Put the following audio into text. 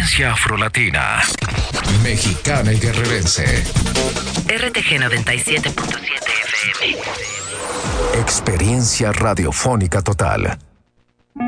Frecuencia afrolatina, mexicana y guerrerense. RTG 97.7 FM. Experiencia radiofónica total.